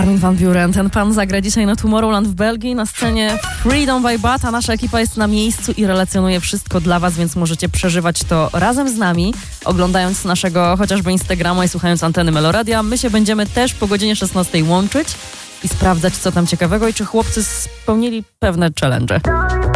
Armin van Buuren. Ten pan zagra dzisiaj na Tomorrowland w Belgii na scenie Freedom by Bad, a nasza ekipa jest na miejscu i relacjonuje wszystko dla was, więc możecie przeżywać to razem z nami, oglądając naszego chociażby Instagrama i słuchając anteny Meloradia. My się będziemy też po godzinie 16 łączyć i sprawdzać, co tam ciekawego i czy chłopcy spełnili pewne challenge.